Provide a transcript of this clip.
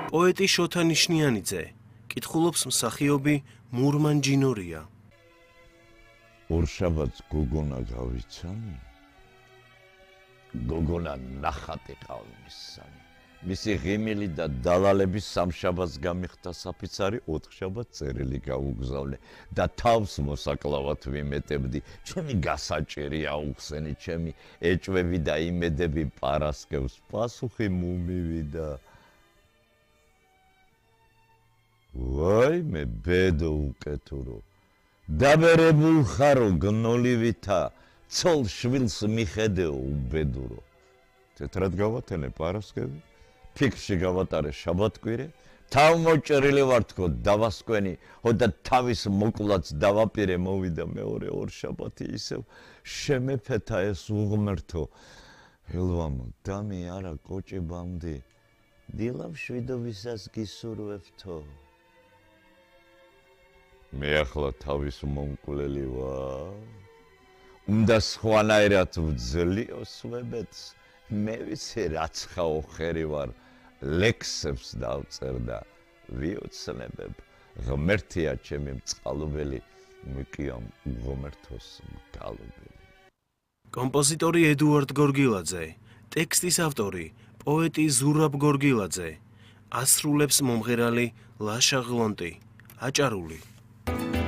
პოეტი შოთა ნიშნიანიძე, კითხულობს მსახიობი მურმან ჯინორია. ორშაბათს გოგონა გავიცანი, გოგონა ნახატი ყალმისანი. მისი ღიმილი და დალალების სამშაბათს გამიხდა საფიცარი, ოთხშაბათს წერილი გაუგზავნე და თავს მოსაკლავად ვიმეტებდი. ჩემი გასაჭირი აუხსენი, ჩემი ეჭვები და იმედები პარასკევს პასუხი მომივიდა. ვაიმე ბედო უკეთურო, დაბერებულ ხარო გნოლივითა, ცოლ შვილს მიხედეო უბედურო. თეთრად გავათენე პარასკევი, ფიქრში გავატარე შაბათკვირე, თავმოჭრილი ვარ თქო დავასკვენი, და თავის მოკლაც დავაპირე, მოვიდა მეორე ორშაბათი ისევ შემეფეთა ეს უღმერთო. ელვამ დამი არა კოჭი ბამდი, დილა მშვიდობისას გისურვებთო. მე ახლა თავის მომკვლელი ვარ, უნდა სხვანაირად ვძლიო სვებეთს, მე ვიცი რაც ხაო ხერი ვარ, ლექსებს დავწერ და ვიოცნებებ, ღმერთია ჩემი მწყალობელი, მიკიამ უღმერთოს მგალობელი. კომპოზიტორი ედუარდ გორგილაძე, ტექსტის ავტორი პოეტი ზურაბ გორგილაძე, ასრულებს მომღერალი ლაშა ღლონტი, აჭარული.